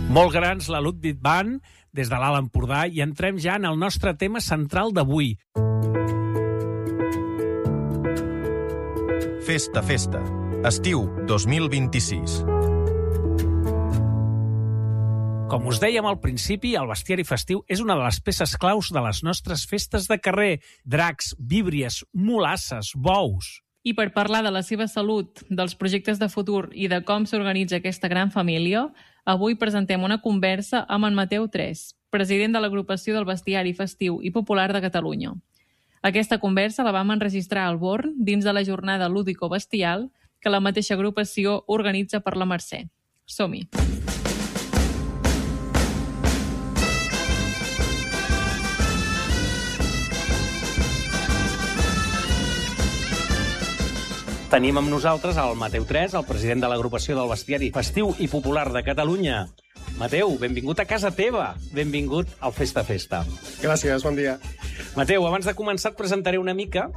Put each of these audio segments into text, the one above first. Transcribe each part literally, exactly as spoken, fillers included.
Molt grans, la Ludwig Band, des de l'Alt Empordà, i entrem ja en el nostre tema central d'avui. Festa, festa. Estiu dos mil vint-i-sis. Com us dèiem al principi, el bestiari festiu és una de les peces claus de les nostres festes de carrer. Dracs, víbries, mulasses, bous. I per parlar de la seva salut, dels projectes de futur i de com s'organitza aquesta gran família, avui presentem una conversa amb en Mateu Tres, president de l'agrupació del bestiari festiu i popular de Catalunya. Aquesta conversa la vam enregistrar al Born dins de la jornada lúdico-bestial que la mateixa agrupació organitza per la Mercè. Som-hi! Tenim amb nosaltres el Mateu Tres, el president de l'agrupació del bestiari festiu i popular de Catalunya. Mateu, benvingut a casa teva. Benvingut al Festa Festa. Gràcies, bon dia. Mateu, abans de començar et presentaré una mica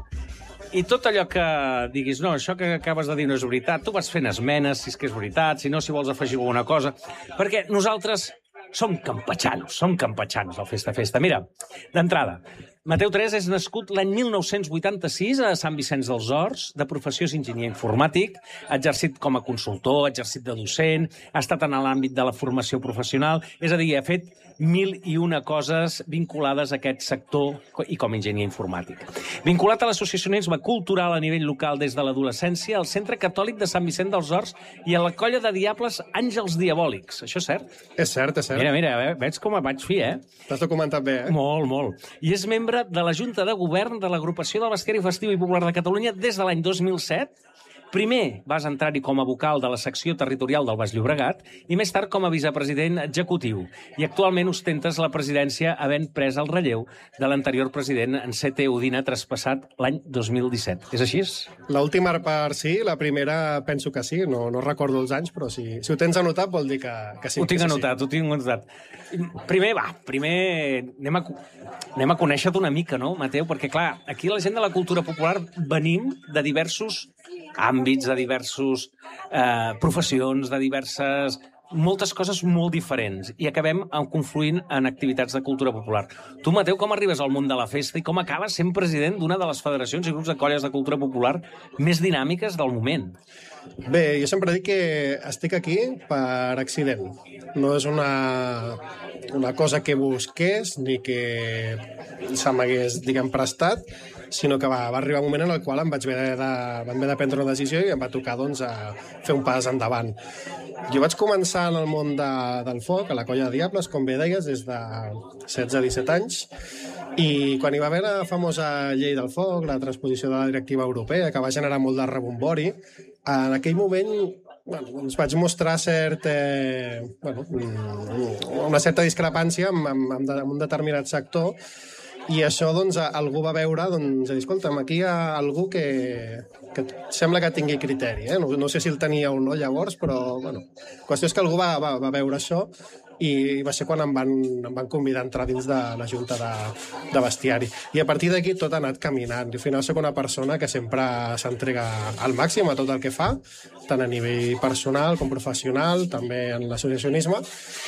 i tot allò que diguis, no, això que acabes de dir no és veritat, tu vas fent esmenes, si és que és veritat, si no, si vols afegir alguna cosa, perquè nosaltres som campatxanos, som campatxanos al Festa Festa. Mira, d'entrada, Mateu Tres és nascut l'any mil nou-cents vuitanta-sis a Sant Vicenç dels Horts, de professió és enginyer informàtic, ha exercit com a consultor, ha exercit de docent, ha estat en l'àmbit de la formació professional, és a dir, ha fet mil i una coses vinculades a aquest sector i com a enginyer informàtic. Vinculat a l'associacionisme cultural a nivell local des de l'adolescència, al Centre Catòlic de Sant Vicenç dels Horts i a la colla de diables Àngels Diabòlics. Això és cert? És cert, és cert. Mira, mira, veig com em vaig fi, eh? T'has documentat bé, eh? Molt, molt. I és membre de la Junta de Govern de l'Agrupació del Bestiari Festiu i Popular de Catalunya des de l'any dos mil set. Primer vas entrar-hi com a vocal de la secció territorial del Baix Llobregat i més tard com a vicepresident executiu. I actualment ostentes la presidència havent pres el relleu de l'anterior president en C T Udina traspassat l'any dos mil disset. És així? L'última part sí, la primera penso que sí, no, no recordo els anys, però si, si ho tens anotat vol dir que, que sí. Ho tinc que anotat, sí. ho tinc anotat. Primer, va, primer anem a, anem a conèixer-te una mica, no, Mateu? Perquè, clar, aquí la gent de la cultura popular venim de diversos àmbits, de diversos eh, professions, de diverses... moltes coses molt diferents i acabem confluint en activitats de cultura popular. Tu, Mateu, com arribes al món de la festa i com acabes sent president d'una de les federacions i grups de colles de cultura popular més dinàmiques del moment? Bé, jo sempre dic que estic aquí per accident. No és una, una cosa que busqués ni que se m'hagués, diguem, prestat, sinó que va, va arribar un moment en el qual em vaig haver de, vam haver de prendre una decisió i em va tocar, doncs, a fer un pas endavant. Jo vaig començar en el món de, del foc, a la colla de diables, com bé deies, des de setze a disset anys, i quan hi va haver la famosa llei del foc, la transposició de la directiva europea, que va generar molt de rebombori, en aquell moment bueno, ens vaig mostrar cert, eh, bueno, una certa discrepància amb, amb, amb un determinat sector. I això, doncs, algú va veure, doncs, escolta'm, aquí hi ha algú que, que sembla que tingui criteri, eh? No, no sé si el tenia o no llavors, però, bueno, la qüestió és que algú va, va, va veure això i va ser quan em van, em van convidar a entrar dins de la junta de, de bestiari. I a partir d'aquí tot ha anat caminant. I al final soc una persona que sempre s'entrega al màxim a tot el que fa, tant a nivell personal com professional, també en l'associacionisme,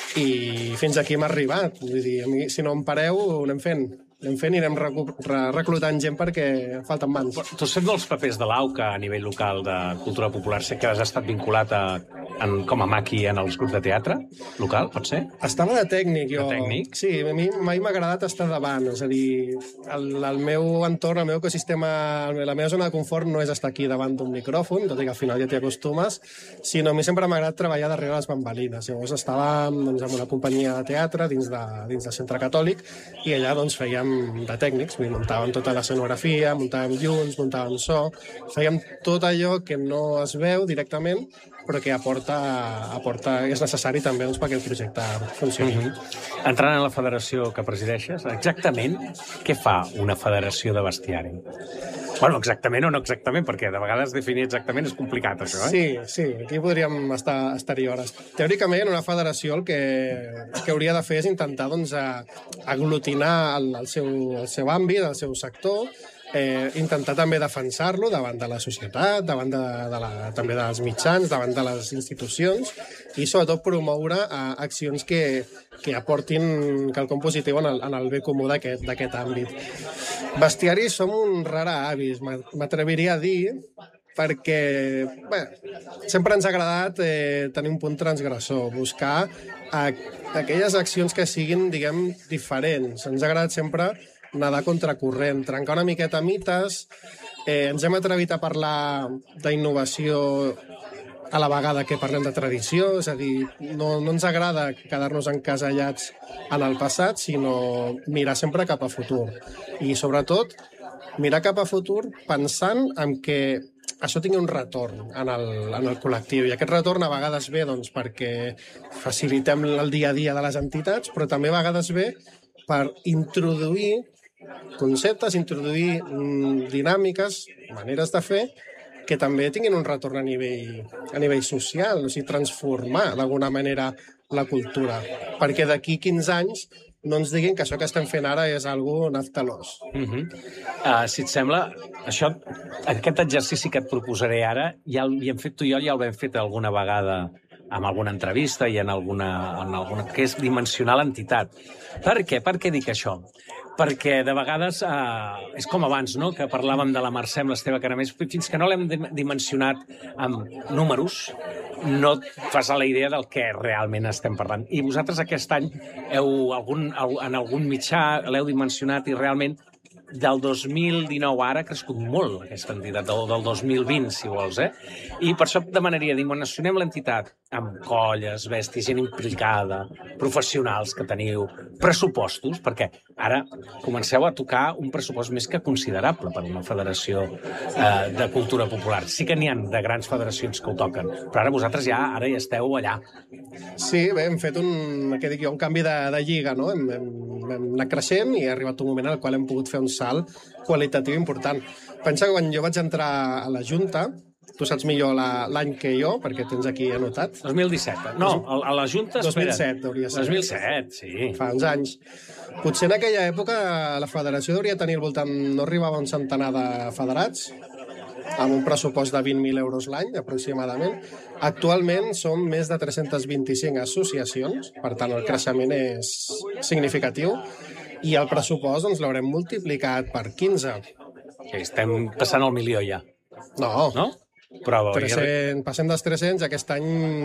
i fins aquí hem arribat. Vull dir, a mi, si no em pareu, ho anem fent. anem fent i anem reclutant gent perquè falten mans. Tu has fet molts papers de l'AUCA a nivell local de cultura popular. Sé que has estat vinculat a, en, com a maqui en els grups de teatre local, pot ser? Estava de tècnic, jo. De tècnic? Sí, a mi mai m'ha agradat estar davant. És a dir, el, el meu entorn, el meu ecosistema, la meva zona de confort no és estar aquí davant d'un micròfon, tot i que al final ja t'hi acostumes, sinó a mi sempre m'ha agradat treballar darrere les bambalines. Llavors estàvem, doncs, en una companyia de teatre dins, de, dins del Centre Catòlic i allà, doncs, fèiem de tècnics, muntàvem tota l'escenografia, muntàvem llums, muntàvem so, fèiem tot allò que no es veu directament, però que aporta, aporta és necessari també, doncs, perquè el projecte funcioni. Mm-hmm. Entrant en la federació que presideixes, exactament què fa una federació de bestiari? Bueno, exactament o no exactament, perquè de vegades definir exactament és complicat, això, eh? Sí, sí, aquí podríem estar, estar-hi hores. Teòricament, una federació el que, el que hauria de fer és intentar, doncs, aglutinar el, el, seu, el seu àmbit, el seu sector, eh, intentar també defensar-lo davant de la societat, davant de, de la, també dels mitjans, davant de les institucions i sobretot promoure eh, accions que, que aportin quelcom positiu en el, en el bé comú d'aquest àmbit. Bestiari som un rara avis, m'atreviria a dir, perquè bé, sempre ens ha agradat eh, tenir un punt transgressor, buscar eh, aquelles accions que siguin, diguem, diferents. Ens ha agradat sempre nedar contracorrent, trencar una miqueta mites. Eh, ens hem atrevit a parlar d'innovació a la vegada que parlem de tradició, és a dir, no, no ens agrada quedar-nos encasellats en el passat, sinó mirar sempre cap a futur. I, sobretot, mirar cap a futur pensant en que això tingui un retorn en el, en el col·lectiu. I aquest retorn a vegades ve doncs, perquè facilitem el dia a dia de les entitats, però també a vegades ve per introduir conceptes, introduir mm, dinàmiques, maneres de fer, que també tinguin un retorn a nivell, a nivell social, o sigui, transformar d'alguna manera la cultura. Perquè d'aquí quinze anys no ens diguin que això que estem fent ara és algo naftalós. Uh -huh. uh, si et sembla, això, aquest exercici que et proposaré ara, ja l'hem fet tu i jo, ja el vam fet alguna vegada amb alguna entrevista i en alguna, en alguna que és dimensionar l'entitat. Per què? Per què dic això? Perquè de vegades eh, és com abans, no?, que parlàvem de la Mercè amb l'Esteve Caramés, fins que no l'hem dimensionat amb números, no et fas a la idea del que realment estem parlant. I vosaltres aquest any heu, algun, en algun mitjà l'heu dimensionat i realment del dos mil dinou ara ha crescut molt aquesta entitat, del, del dos mil vint, si vols, eh? I per això demanaria, dimensionem l'entitat amb colles, bèsties, gent implicada, professionals que teniu, pressupostos, perquè ara comenceu a tocar un pressupost més que considerable per una federació eh, de cultura popular. Sí que n'hi ha de grans federacions que ho toquen, però ara vosaltres ja ara ja esteu allà. Sí, bé, hem fet un, què dic jo, un canvi de, de lliga, no? Hem, hem, hem anat creixent i ha arribat un moment en el qual hem pogut fer un salt qualitatiu important. Pensa que quan jo vaig entrar a la Junta, tu saps millor l'any que jo, perquè tens aquí anotat. dos mil disset. No, a la Junta, espera. dos mil set, hauria de ser. dos mil set, sí. Fa uns anys. Potser en aquella època la federació hauria tenir al voltant, no arribava a un centenar de federats, amb un pressupost de vint mil euros l'any, aproximadament. Actualment som més de tres-centes vint-i-cinc associacions, per tant el creixement és significatiu, i el pressupost doncs, l'haurem multiplicat per quinze. Sí, estem passant el milió ja. No. No? Però trescents, passem dels tres-cents, aquest any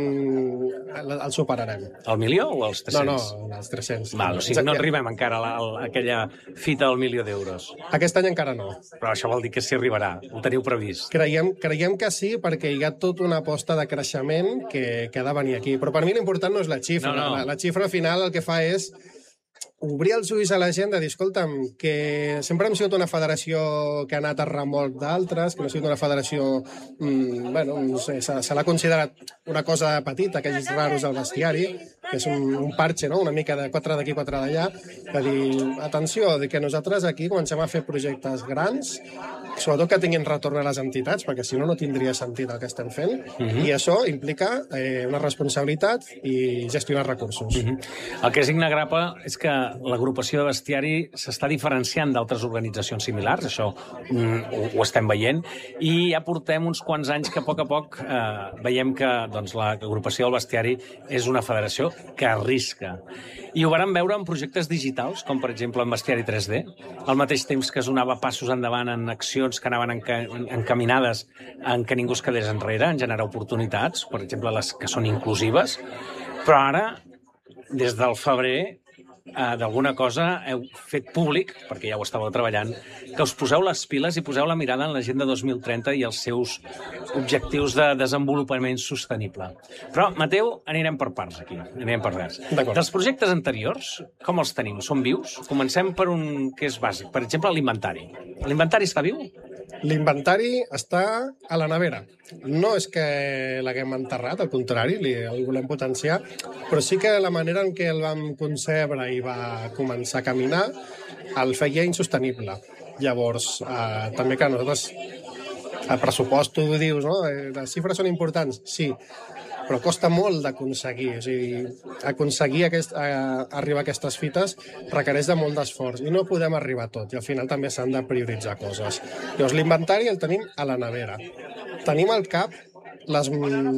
el, el superarem. El milió o els tres-cents? No, no, els tres-cents. Val, o sigui, no arribem encara a, la, a aquella fita del milió d'euros. Aquest any encara no. Però això vol dir que s'hi arribarà, ho teniu previst. Creiem, creiem que sí, perquè hi ha tota una aposta de creixement que, que ha de venir aquí. Però per mi l'important no és la xifra. No, no. La, la xifra final el que fa és obrir els ulls a la gent de dir, escolta'm, que sempre hem sigut una federació que ha anat a remolc d'altres, que no ha sigut una federació, mmm, bueno, no sé, se, se l'ha considerat una cosa petita, aquells raros al bestiari, que és un, un parche, no?, una mica de quatre d'aquí, quatre d'allà, que dir, atenció, que nosaltres aquí comencem a fer projectes grans, sobretot que tinguin retorn a les entitats, perquè si no, no tindria sentit el que estem fent, uh-huh. I això implica eh, una responsabilitat i gestionar recursos. Uh-huh. El que és Ignagrapa és que l'agrupació de bestiari s'està diferenciant d'altres organitzacions similars, això mm, ho, ho estem veient, i ja portem uns quants anys que a poc a poc eh, veiem que doncs, l'agrupació del bestiari és una federació que arrisca. I ho vàrem veure en projectes digitals, com per exemple en Bestiari tres D, al mateix temps que es donava passos endavant en accions que anaven enca encaminades en que ningú es quedés enrere, en generar oportunitats, per exemple les que són inclusives, però ara, des del febrer, Uh, d'alguna cosa heu fet públic, perquè ja ho estàveu treballant, que us poseu les piles i poseu la mirada en l'Agenda dos mil trenta i els seus objectius de desenvolupament sostenible. Però, Mateu, anirem per parts aquí, anirem per parts. Dels projectes anteriors, com els tenim? Són vius? Comencem per un que és bàsic, per exemple, l'inventari. L'inventari està viu? L'inventari està a la nevera. No és que l'haguem enterrat, al contrari, li, el volem potenciar, però sí que la manera en què el vam concebre i va començar a caminar el feia insostenible. Llavors, eh, també que nosaltres, el pressupost, tu dius, no? Les xifres són importants, sí, però costa molt d'aconseguir. O sigui, aconseguir aquest, a, arribar a aquestes fites requereix de molt d'esforç i no podem arribar a tot, i al final també s'han de prioritzar coses. Llavors, l'inventari el tenim a la nevera. Tenim al cap les,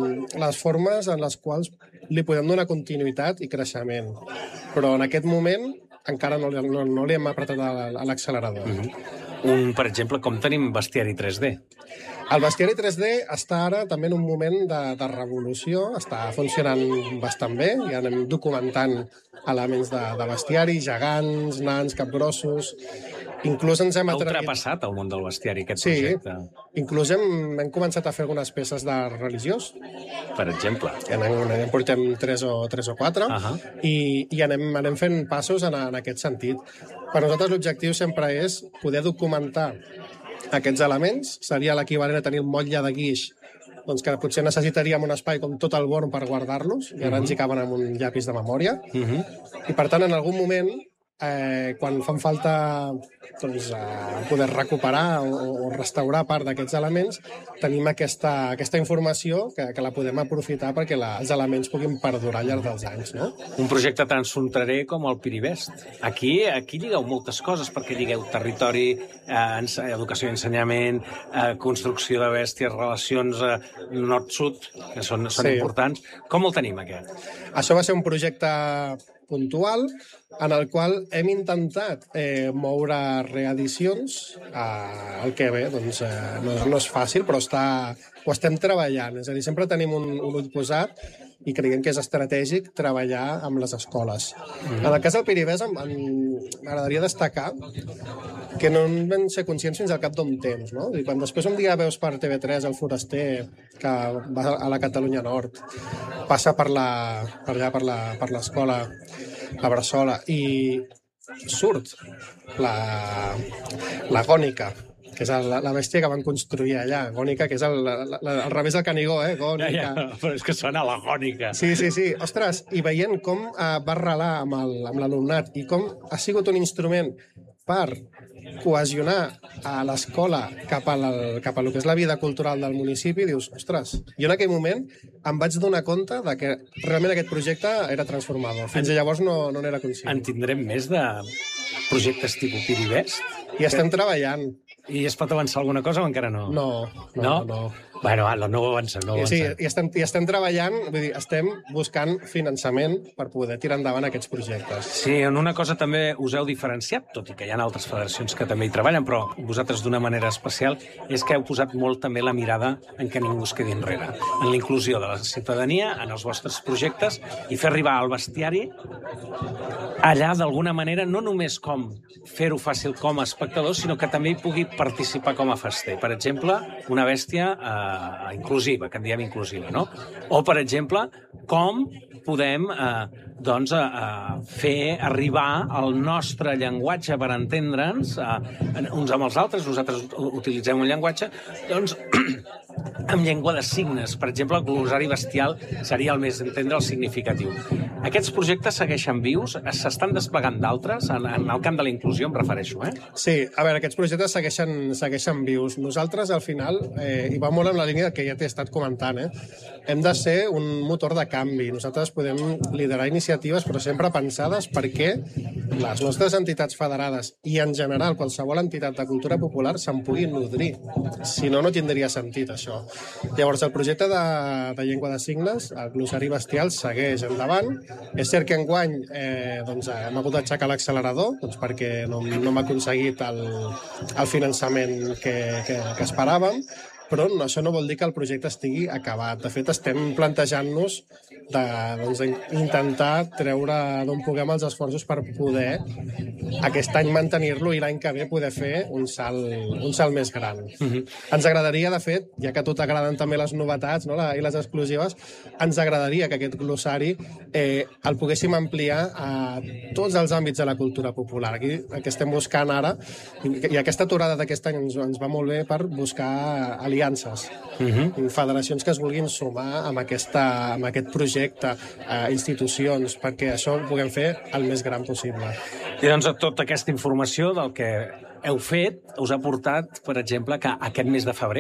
les formes en les quals li podem donar continuïtat i creixement, però en aquest moment encara no, no, no li hem apretat a l'accelerador. Mm-hmm. Un, per exemple, com tenim bestiari tres D? El bestiari tres D està ara també en un moment de, de revolució, està funcionant bastant bé, ja anem documentant elements de, de bestiari, gegants, nans, capgrossos. Inclús ens hem Ha atrevit... ultrapassat el món del bestiari, aquest sí, projecte. Inclús hem, hem començat a fer algunes peces de religiós. Per exemple. En, en, en portem tres o, tres o quatre, uh-huh. i, i anem, anem fent passos en, en aquest sentit. Per nosaltres l'objectiu sempre és poder documentar aquests elements. Seria l'equivalent a tenir un motlle de guix, doncs que potser necessitaríem un espai com tot el born per guardar-los, i ara uh-huh. ens hi caben amb un llapis de memòria. Uh-huh. I per tant, en algun moment, eh, quan fan falta doncs, eh, poder recuperar o, o restaurar part d'aquests elements, tenim aquesta, aquesta informació que, que la podem aprofitar perquè la, els elements puguin perdurar al llarg dels anys. No? Un projecte tan fronterer com el Pirivest. Aquí, aquí lligueu moltes coses, perquè lligueu territori, eh, educació i ensenyament, eh, construcció de bèsties, relacions eh, nord-sud, que són, són sí. importants. Com el tenim, aquest? Això va ser un projecte puntual en el qual hem intentat eh, moure reedicions, eh, el que bé, doncs, eh, no, no és fàcil, però està, ho estem treballant. És a dir, sempre tenim un, un ull posat i creiem que és estratègic treballar amb les escoles. Mm-hmm. En el cas del Pirivest, m'agradaria destacar que no en vam ser conscients fins al cap d'un temps, no? I quan després un dia veus per T V tres el foraster que va a la Catalunya Nord, passa per la, per allà per la, per l'escola a Bressola i surt la, la Gònica, que és la, la bèstia que van construir allà. Gònica, que és el, la, la, al revés del Canigó, eh? Gònica. Ja, ja, però és que sona la Gònica. Sí, sí, sí. Ostres, i veient com eh, va arrelar amb l'alumnat i com ha sigut un instrument per cohesionar a l'escola cap, a cap a lo que és la vida cultural del municipi, dius, ostres, jo en aquell moment em vaig donar compte de que realment aquest projecte era transformador. Fins llavors no, no n'era conscient. En tindrem més de projectes tipus Pirivest? I estem treballant. I es pot avançar alguna cosa o encara no? No, no, no. no. Bueno, va, no ho avancem, no ho avancem. Sí, i estem, i estem treballant, vull dir, estem buscant finançament per poder tirar endavant aquests projectes. Sí, en una cosa també us heu diferenciat, tot i que hi ha altres federacions que també hi treballen, però vosaltres d'una manera especial, és que heu posat molt també la mirada en què ningú es quedi enrere, en la inclusió de la ciutadania, en els vostres projectes, i fer arribar el bestiari allà d'alguna manera, no només com fer-ho fàcil com a espectador, sinó que també hi pugui participar com a fester. Per exemple, una bèstia eh, inclusiva, que en diem inclusiva, no? O, per exemple, com podem eh, doncs, eh, fer arribar el nostre llenguatge per entendre'ns eh, uns amb els altres. Nosaltres utilitzem un llenguatge, doncs, amb llengua de signes. Per exemple, el glosari bestial seria el més entendre el significatiu. Aquests projectes segueixen vius? S'estan desplegant d'altres? En, en el camp de la inclusió em refereixo, eh? Sí, a veure, aquests projectes segueixen, segueixen vius. Nosaltres, al final, eh, i va molt en la línia que ja t'he estat comentant, eh? Hem de ser un motor de canvi. Nosaltres podem liderar iniciatives, però sempre pensades perquè les nostres entitats federades i, en general, qualsevol entitat de cultura popular se'n pugui nodrir. Si no, no tindria sentit, això. Llavors, el projecte de, de llengua de signes, el glosari bestial, segueix endavant. És cert que enguany eh, doncs, hem hagut d'aixecar l'accelerador doncs, perquè no, no hem aconseguit el, el finançament que, que, que esperàvem, però no, això no vol dir que el projecte estigui acabat. De fet, estem plantejant-nos de, doncs, intentar treure d'on puguem els esforços per poder aquest any mantenir-lo i l'any que ve poder fer un salt, un salt més gran. Mm-hmm. Ens agradaria, de fet, ja que a tu t'agraden també les novetats, no, la, i les exclusives, ens agradaria que aquest glossari eh, el poguéssim ampliar a tots els àmbits de la cultura popular. Aquí el que estem buscant ara, i, i aquesta aturada d'aquest any ens, ens va molt bé per buscar aliances, mm-hmm. federacions que es vulguin sumar amb, aquesta, amb aquest projecte, eh, institucions, perquè això ho puguem fer el més gran possible. I doncs tota aquesta informació del que heu fet us ha portat, per exemple, que aquest mes de febrer, aquest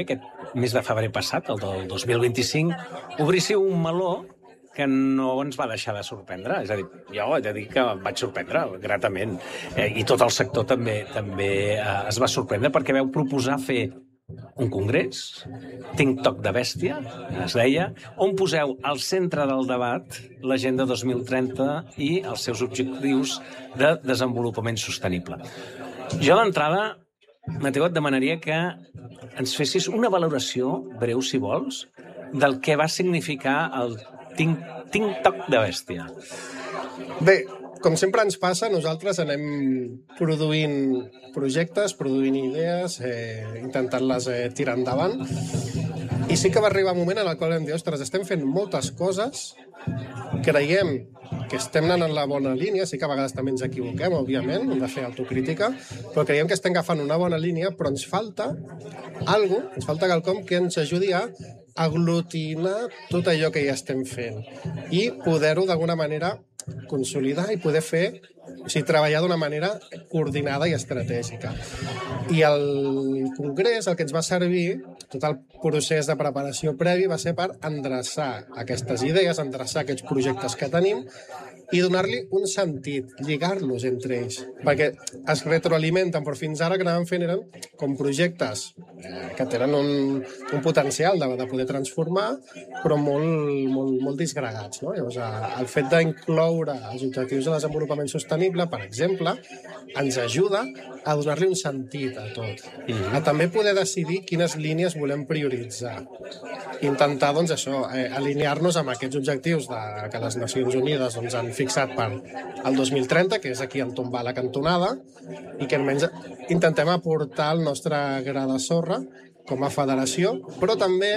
mes de febrer passat, el del dos mil vint-i-cinc, obríssiu un meló que no ens va deixar de sorprendre. És a dir, jo he de dir que em vaig sorprendre gratament. Eh, I tot el sector també també eh, es va sorprendre perquè veu proposar fer un congrés, Think Toc de Bèstia, es deia, on poseu al centre del debat l'Agenda dos mil trenta i els seus objectius de desenvolupament sostenible. Jo, d'entrada, Mateu, et demanaria que ens fessis una valoració breu, si vols, del que va significar el Think, think Toc de Bèstia. Bé, com sempre ens passa, nosaltres anem produint projectes, produint idees, eh, intentant-les eh, tirar endavant. I sí que va arribar un moment en el qual vam dir, ostres, estem fent moltes coses, creiem que estem anant en la bona línia, sí que a vegades també ens equivoquem, òbviament, hem de fer autocrítica, però creiem que estem agafant una bona línia, però ens falta algo, ens falta quelcom que ens ajudi a aglutinar tot allò que ja estem fent i poder-ho d'alguna manera consolidar i poder fer, o sigui, treballar d'una manera coordinada i estratègica. I el congrés, el que ens va servir, tot el procés de preparació previ va ser per endreçar aquestes idees, endreçar aquests projectes que tenim i donar-li un sentit, lligar-los entre ells, perquè es retroalimenten, però fins ara que anàvem fent eren com projectes eh, que tenen un, un potencial de, de poder transformar, però molt, molt, molt disgregats. No? Llavors, el fet d'incloure els objectius de desenvolupament sostenible, per exemple, ens ajuda a donar-li un sentit a tot, mm-hmm. a també poder decidir quines línies volem prioritzar. Intentar, doncs, això, eh, alinear-nos amb aquests objectius de, que les Nacions Unides doncs, han fixat per al dos mil trenta, que és aquí on tombar la cantonada, i que almenys intentem aportar el nostre gra de sorra com a federació, però també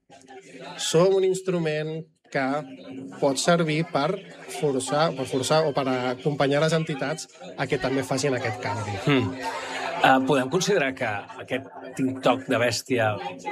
som un instrument que pot servir per forçar, per forçar o per acompanyar les entitats a que també facin aquest canvi. Mm. Uh, podem considerar que aquest Think Toc de Bèstia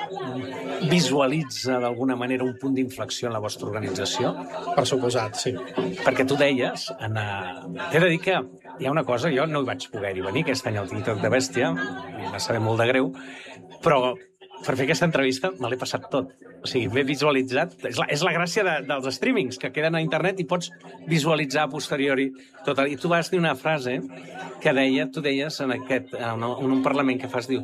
visualitza d'alguna manera un punt d'inflexió en la vostra organització? Per suposat, sí. Perquè tu deies, en, uh, t'he de dir que hi ha una cosa, jo no hi vaig poder-hi venir aquest any al Think Toc de Bèstia, em va saber molt de greu, però per fer aquesta entrevista me l'he passat tot. O sigui, m'he visualitzat... És la, és la gràcia de, dels streamings, que queden a internet i pots visualitzar a posteriori tot. I tu vas dir una frase que deia, tu deies en, aquest, en, en un Parlament que fas, diu,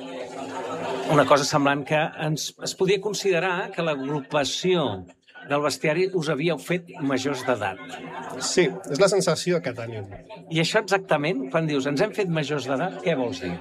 una cosa semblant que ens, es podia considerar que l'agrupació del bestiari us havíeu fet majors d'edat. Sí, és la sensació que tenim. I això exactament, quan dius ens hem fet majors d'edat, què vols dir?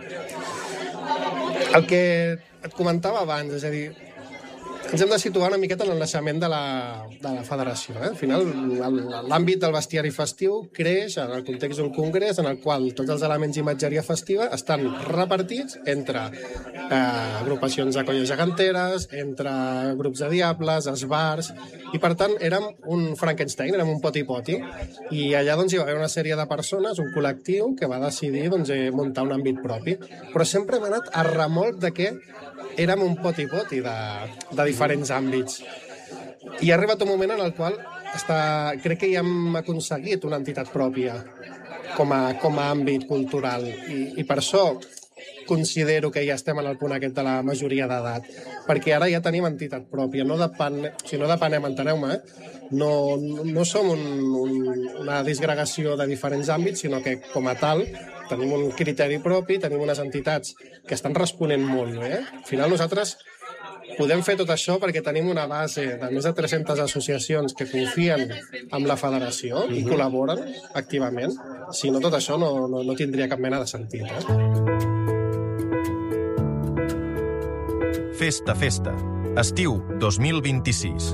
El que et comentava abans, és a dir, ens hem de situar una miqueta en el naixement de la, de la federació. Eh? Al final, l'àmbit del bestiari festiu creix en el context d'un congrés en el qual tots els elements d'imatgeria festiva estan repartits entre eh, agrupacions de colles geganteres, entre grups de diables, esbars, i per tant érem un Frankenstein, érem un poti-poti, i allà doncs, hi va haver una sèrie de persones, un col·lectiu, que va decidir doncs, muntar un àmbit propi. Però sempre hem anat a remolc de que érem un poti-poti de, de diferents àmbits. I ha arribat un moment en el qual està, crec que ja hem aconseguit una entitat pròpia com a, com a àmbit cultural. I, i per això considero que ja estem en el punt aquest de la majoria d'edat, perquè ara ja tenim entitat pròpia, no, depen, o sigui, no depenem, enteneu-me, eh? no, no som un, un, una disgregació de diferents àmbits, sinó que com a tal tenim un criteri propi, tenim unes entitats que estan responent molt bé. Al final nosaltres podem fer tot això perquè tenim una base de més de tres-centes associacions que confien en la federació i col·laboren activament. Si no, tot això no, no, no tindria cap mena de sentit. Eh? Festa, festa. Estiu dos mil vint-i-sis.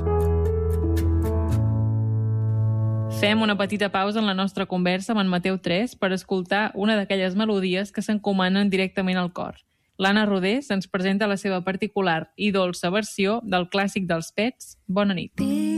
Fem una petita pausa en la nostra conversa amb en Mateu tres per escoltar una d'aquelles melodies que s'encomanen directament al cor. L'Anna Rodés ens presenta la seva particular i dolça versió del clàssic dels Pets, Bona nit.